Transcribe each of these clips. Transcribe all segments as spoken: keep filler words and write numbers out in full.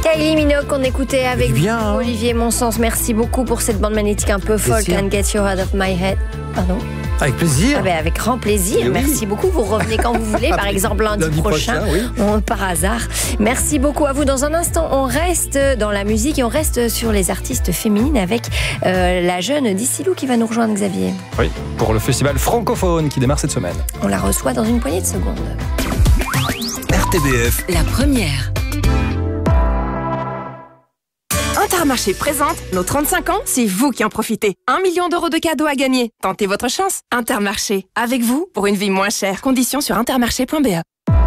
Kylie Minogue qu'on écoutait avec bien, vous, hein. Olivier Monsens. Merci beaucoup pour cette bande magnétique un peu folk. Plaisir. And Get You Out of My Head. Pardon. Avec plaisir. Ah ben, avec grand plaisir. Oui. Merci beaucoup. Vous revenez quand vous voulez, par exemple lundi, Lundi prochain, prochain, oui. on- par hasard. Merci beaucoup à vous. Dans un instant, on reste dans la musique et on reste sur les artistes féminines avec euh, la jeune Dicilou qui va nous rejoindre, Xavier. Oui, pour le festival francophone qui démarre cette semaine. On la reçoit dans une poignée de secondes. R T B F. La première. Intermarché présente nos trente-cinq ans, c'est vous qui en profitez. Un million d'euros de cadeaux à gagner. Tentez votre chance. Intermarché, avec vous pour une vie moins chère. Conditions sur intermarché point b e.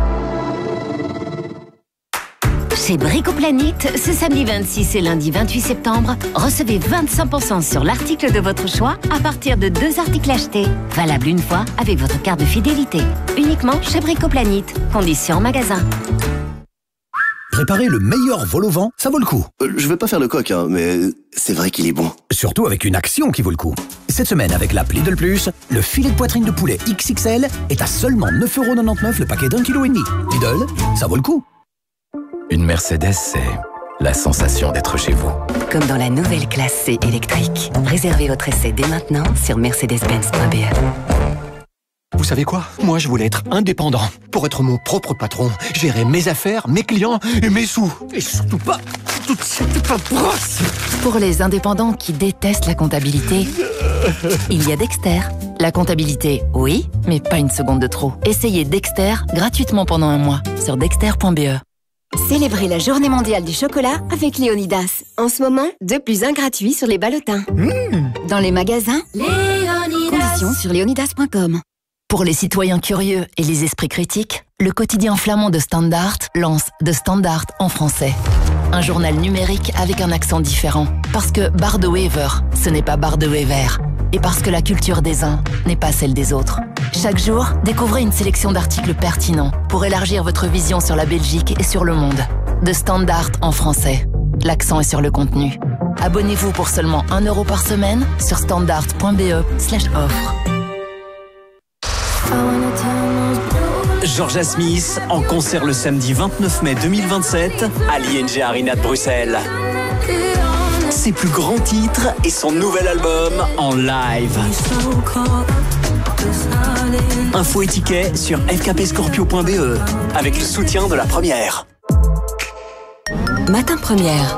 Chez Bricoplanète, ce samedi vingt-six et lundi vingt-huit septembre, recevez vingt-cinq pour cent sur l'article de votre choix à partir de deux articles achetés. Valable une fois avec votre carte de fidélité. Uniquement chez Bricoplanète. Conditions en magasin. Préparer le meilleur vol au vent, ça vaut le coup. Euh, je vais pas faire le coq, hein, mais c'est vrai qu'il est bon. Surtout avec une action qui vaut le coup. Cette semaine, avec l'app Lidl Plus, le filet de poitrine de poulet X X L est à seulement neuf euros quatre-vingt-dix-neuf le paquet d'un kilo et demi. Lidl, ça vaut le coup. Une Mercedes, c'est la sensation d'être chez vous. Comme dans la nouvelle classe C électrique. Réservez votre essai dès maintenant sur mercedes benz point b e. Vous savez quoi? Moi, je voulais être indépendant. Pour être mon propre patron, gérer mes affaires, mes clients et mes sous. Et surtout pas toute cette paperasse. Pour les indépendants qui détestent la comptabilité, il y a Dexter. La comptabilité, oui, mais pas une seconde de trop. Essayez Dexter gratuitement pendant un mois sur dexter point b e. Célébrez la journée mondiale du chocolat avec Léonidas. En ce moment, deux plus un gratuit sur les ballotins. Mmh. Dans les magasins, Léonidas. Conditions sur léonidas point com. Pour les citoyens curieux et les esprits critiques, le quotidien flamand de Standard lance De Standard en français. Un journal numérique avec un accent différent. Parce que Bar de Wever, ce n'est pas Bar de Wever. Et parce que la culture des uns n'est pas celle des autres. Chaque jour, découvrez une sélection d'articles pertinents pour élargir votre vision sur la Belgique et sur le monde. De Standard en français. L'accent est sur le contenu. Abonnez-vous pour seulement un euro par semaine sur standard point b e slash offre. Georgia Smith en concert le samedi vingt-neuf mai deux mille vingt-sept à l'I N G Arena de Bruxelles. Ses plus grands titres et son nouvel album en live. Info et tickets sur f k p scorpio point b e avec le soutien de la première. Matin première.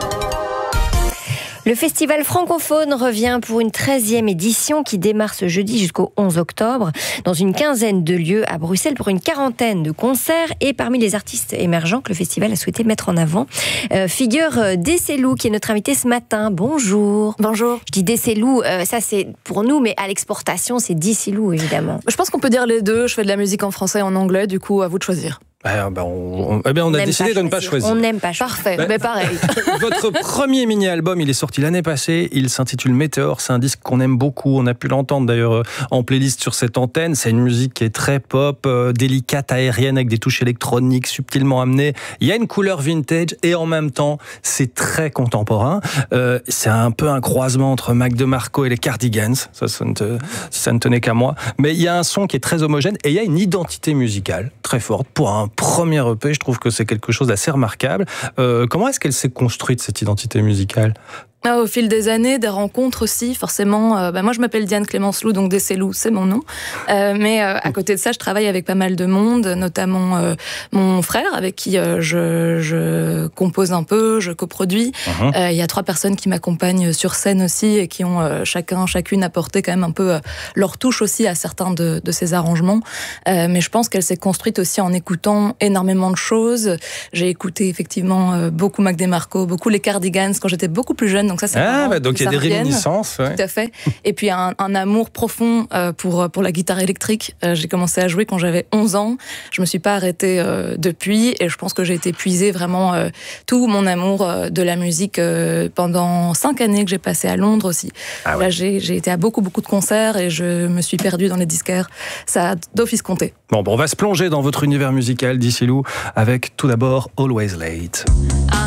Le festival francophone revient pour une treizième édition qui démarre ce jeudi jusqu'au onze octobre dans une quinzaine de lieux à Bruxelles pour une quarantaine de concerts. Et parmi les artistes émergents que le festival a souhaité mettre en avant, euh, figure euh, Deselou qui est notre invité ce matin. Bonjour. Bonjour. Je dis Deselou, euh, ça c'est pour nous, mais à l'exportation c'est Dicilou évidemment. Je pense qu'on peut dire les deux. Je fais de la musique en français et en anglais, du coup à vous de choisir. Ah, ben on, on, eh bien on, on a décidé de ne pas choisir. On n'aime pas choisir. Parfait, Ben, mais pareil. Votre premier mini-album, il est sorti l'année passée. Il s'intitule Météore. C'est un disque qu'on aime beaucoup. On a pu l'entendre d'ailleurs en playlist sur cette antenne. C'est une musique qui est très pop, euh, délicate, aérienne, avec des touches électroniques subtilement amenées. Il y a une couleur vintage et en même temps, c'est très contemporain. Euh, c'est un peu un croisement entre Mac DeMarco et les Cardigans. Ça, ça ne, te, ça ne tenait qu'à moi. Mais il y a un son qui est très homogène et il y a une identité musicale très forte pour un premier E P. Je trouve que c'est quelque chose d'assez remarquable. Euh, comment est-ce qu'elle s'est construite, cette identité musicale ? Ah, au fil des années, des rencontres aussi, forcément. Euh, bah moi, je m'appelle Diane Clémence Lou, donc Deselou, c'est mon nom. Euh, mais euh, à côté de ça, je travaille avec pas mal de monde, notamment euh, mon frère, avec qui euh, je, je compose un peu, je coproduis. Il uh-huh. euh, y a trois personnes qui m'accompagnent sur scène aussi et qui ont euh, chacun, chacune apporté quand même un peu euh, leur touche aussi à certains de, de ces arrangements. Euh, mais je pense qu'elle s'est construite aussi en écoutant énormément de choses. J'ai écouté effectivement euh, beaucoup Mac DeMarco, beaucoup les Cardigans quand j'étais beaucoup plus jeune. Donc ça, c'est ah, bah donc il y a des revienne. réminiscences. Ouais. Tout à fait. Et puis un, un amour profond euh, pour pour la guitare électrique. Euh, j'ai commencé à jouer quand j'avais onze ans. Je me suis pas arrêtée euh, depuis, et je pense que j'ai été puiser vraiment euh, tout mon amour euh, de la musique euh, pendant cinq années que j'ai passé à Londres aussi. Ah ouais. Là, j'ai, j'ai été à beaucoup beaucoup de concerts et je me suis perdue dans les disquaires. Ça a d'office compté. Bon, bon, on va se plonger dans votre univers musical, Dicilou, avec tout d'abord Always Late.